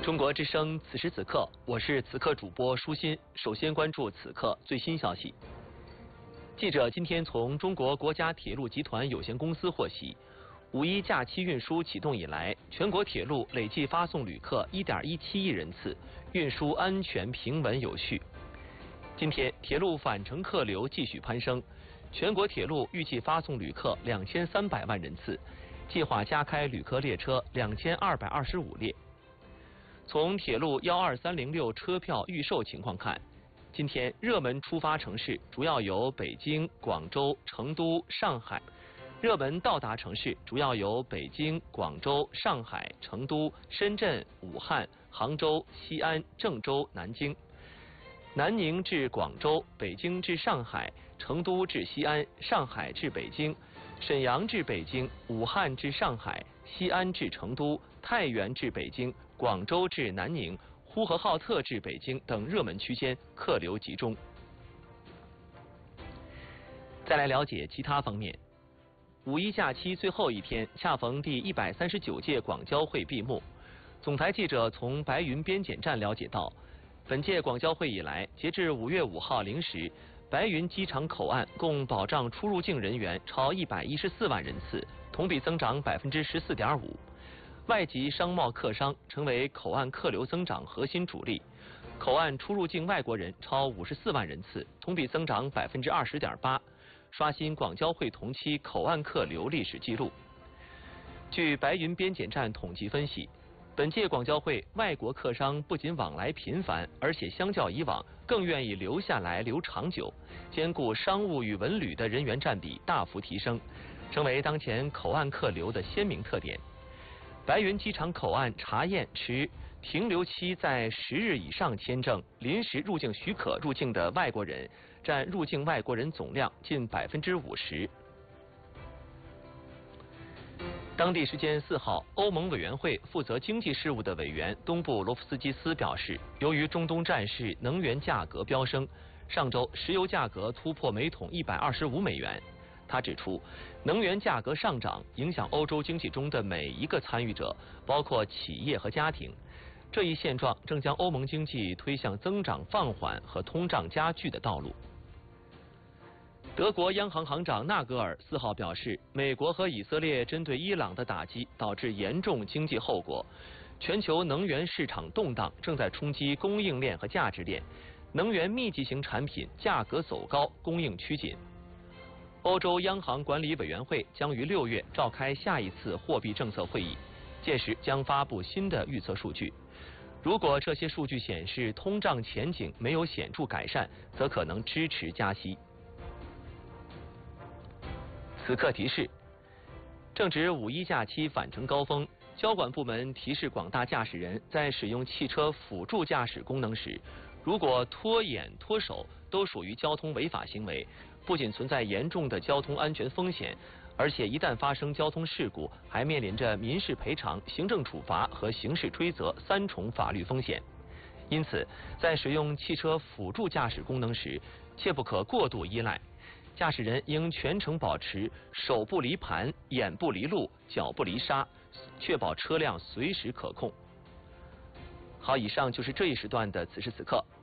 中国之声，此时此刻，我是此刻主播舒心。首先关注此刻最新消息。记者今天从中国国家铁路集团有限公司获悉，5·1假期运输启动以来，全国铁路累计发送旅客1.17亿人次，运输安全平稳有序。今天，铁路返程客流继续攀升，全国铁路预计发送旅客2300万人次，计划加开旅客列车2225列。从铁路12306车票预售情况看，今天热门出发城市主要有北京、广州、成都、上海；热门到达城市主要有北京、广州、上海、成都、深圳、武汉、杭州、西安、郑州、南京。南宁至广州、北京至上海、成都至西安、上海至北京、沈阳至北京、武汉至上海、西安至成都、太原至北京、广州至南宁、呼和浩特至北京等热门区间客流集中。再来了解其他方面。5·1假期最后一天，恰逢第139届广交会闭幕。总台记者从白云边检站了解到，本届广交会以来，截至5月5号0时，白云机场口岸共保障出入境人员超114万人次，同比增长14.5%。外籍商贸客商成为口岸客流增长核心主力，口岸出入境外国人超54万人次，同比增长20.8%，刷新广交会同期口岸客流历史记录。据白云边检站统计分析，本届广交会外国客商不仅往来频繁，而且相较以往更愿意留下来留长久，兼顾商务与文旅的人员占比大幅提升，成为当前口岸客流的鲜明特点。白云机场口岸查验持停留期在10日以上签证、临时入境许可入境的外国人，占入境外国人总量近50%。当地时间4号，欧盟委员会负责经济事务的委员东布罗夫斯基斯表示，由于中东战事，能源价格飙升，上周石油价格突破每桶125美元。他指出，能源价格上涨影响欧洲经济中的每一个参与者，包括企业和家庭。这一现状正将欧盟经济推向增长放缓和通胀加剧的道路。德国央行行长纳格尔4号表示，美国和以色列针对伊朗的打击导致严重经济后果，全球能源市场动荡正在冲击供应链和价值链，能源密集型产品价格走高，供应趋紧。欧洲央行管理委员会将于6月召开下一次货币政策会议，届时将发布新的预测数据。如果这些数据显示通胀前景没有显著改善，则可能支持加息。此刻提示：正值5·1假期返程高峰，交管部门提示广大驾驶人，在使用汽车辅助驾驶功能时，如果脱眼、脱手都属于交通违法行为，不仅存在严重的交通安全风险，而且一旦发生交通事故，还面临着民事赔偿、行政处罚和刑事追责3重法律风险。因此，在使用汽车辅助驾驶功能时，切不可过度依赖。驾驶人应全程保持手不离盘、眼不离路、脚不离刹，确保车辆随时可控。好，以上就是这一时段的此时此刻。